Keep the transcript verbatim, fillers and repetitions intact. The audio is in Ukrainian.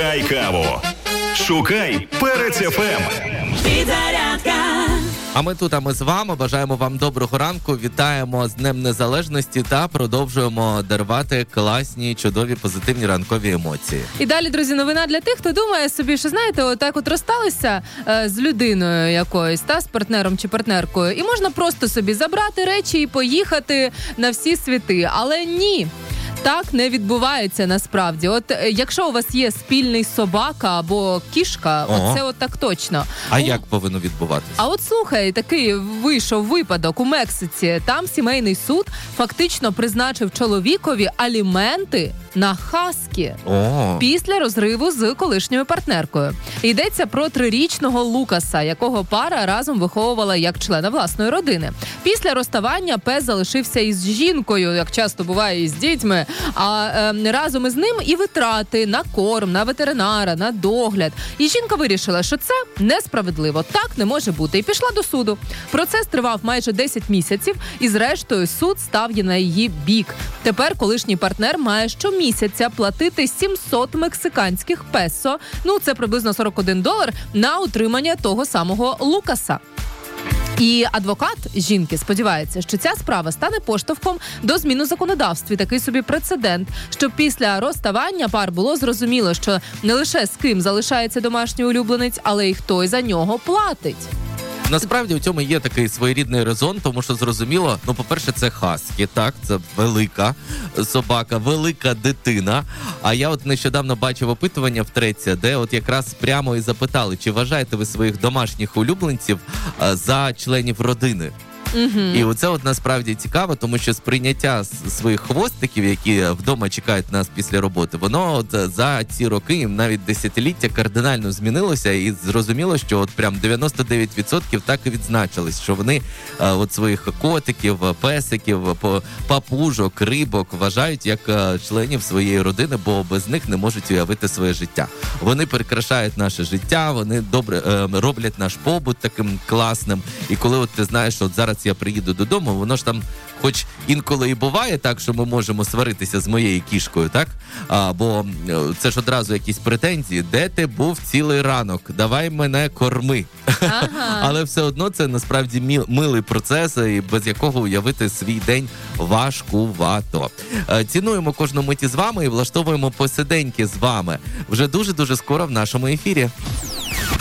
Шукай каву. Шукай Перець еф ем. Підзарядка. А ми тут, а ми з вами. Бажаємо вам доброго ранку, вітаємо з Днем Незалежності та продовжуємо дарувати класні, чудові, позитивні ранкові емоції. І далі, друзі, новина для тих, хто думає собі, що, знаєте, отак от розсталися е, з людиною якоюсь, та, з партнером чи партнеркою, і можна просто собі забрати речі і поїхати на всі світи. Але ні. Так не відбувається насправді. От е, якщо у вас є спільний собака або кішка, Ого. оце от так точно. А У- як повинно відбуватися? А от слухай, такий вийшов випадок у Мексиці. Там сімейний суд фактично призначив чоловікові аліменти на хаскі О, після розриву з колишньою партнеркою. Йдеться про трирічного Лукаса, якого пара разом виховувала як члена власної родини. Після розставання пес залишився із жінкою, як часто буває із дітьми, а е, разом із ним і витрати на корм, на ветеринара, на догляд. І жінка вирішила, що це несправедливо, так не може бути, і пішла до суду. Процес тривав майже десять місяців, і зрештою суд став на її бік. Тепер колишній партнер має щомісяця платити сімсот мексиканських песо, ну це приблизно сорок один долар, на утримання того самого Лукаса. І адвокат жінки сподівається, що ця справа стане поштовхом до змін у законодавстві. Такий собі прецедент, щоб після розставання пар було зрозуміло, що не лише з ким залишається домашній улюбленець, але й хто за нього платить. насправді у цьому є такий своєрідний резон, тому що зрозуміло, ну, по-перше, це хаскі, так, це велика собака, велика дитина. А я от нещодавно бачив опитування в Треці, де от якраз прямо і запитали, чи вважаєте ви своїх домашніх улюбленців а, за членів родини? Угу. І оце от насправді цікаво, тому що сприйняття своїх хвостиків, які вдома чекають нас після роботи, воно от за ці роки, навіть десятиліття, кардинально змінилося, і зрозуміло, що от прям дев'яносто дев'ять відсотків так і відзначились, що вони а, от своїх котиків, песиків, папужок, рибок вважають як а, членів своєї родини, бо без них не можуть уявити своє життя. Вони прикрашають наше життя, вони добре е, роблять наш побут таким класним. І коли от ти знаєш, що от зараз я приїду додому, воно ж там, хоч інколи і буває так, що ми можемо сваритися з моєю кішкою, так? А, бо це ж одразу якісь претензії. Де ти був цілий ранок? Давай мене корми. Ага. Але все одно це насправді мі- милий процес, і без якого уявити свій день важкувато. Е, Цінуємо кожну мить із вами і влаштовуємо посиденьки з вами. Вже дуже-дуже скоро в нашому ефірі.